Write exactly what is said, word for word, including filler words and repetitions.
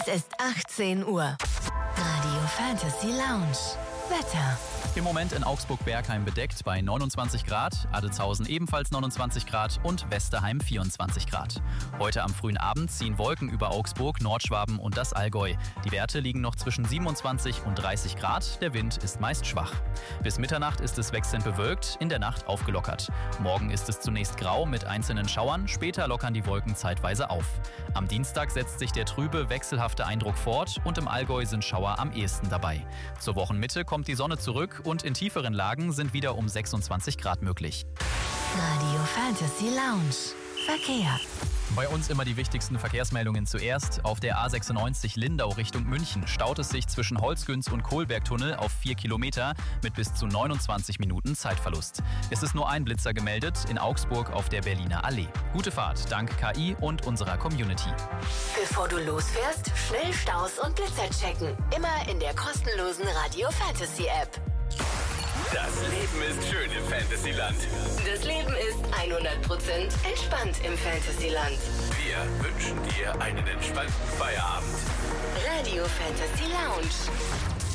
Es ist achtzehn Uhr. Radio Fantasy Lounge. Wetter. Im Moment in Augsburg-Bergheim bedeckt bei neunundzwanzig Grad, Adetshausen ebenfalls neunundzwanzig Grad und Westerheim vierundzwanzig Grad. Heute am frühen Abend ziehen Wolken über Augsburg, Nordschwaben und das Allgäu. Die Werte liegen noch zwischen siebenundzwanzig und dreißig Grad, der Wind ist meist schwach. Bis Mitternacht ist es wechselnd bewölkt, in der Nacht aufgelockert. Morgen ist es zunächst grau mit einzelnen Schauern, später lockern die Wolken zeitweise auf. Am Dienstag setzt sich der trübe, wechselhafte Eindruck fort und im Allgäu sind Schauer am ehesten dabei. Zur Wochenmitte kommt die Sonne zurück und in tieferen Lagen sind wieder um sechsundzwanzig Grad möglich. Radio Fantasy Lounge. Verkehr. Bei uns immer die wichtigsten Verkehrsmeldungen zuerst. Auf der A sechsundneunzig Lindau Richtung München staut es sich zwischen Holzgünz und Kohlbergtunnel auf vier Kilometer mit bis zu neunundzwanzig Minuten Zeitverlust. Es ist nur ein Blitzer gemeldet in Augsburg auf der Berliner Allee. Gute Fahrt dank K I und unserer Community. Bevor du losfährst, schnell Staus und Blitzer checken. Immer in der kostenlosen Radio Fantasy App. Das Leben ist schön im Fantasyland. Das Leben ist hundert Prozent entspannt im Fantasyland. Wir wünschen dir einen entspannten Feierabend. Radio Fantasy Lounge.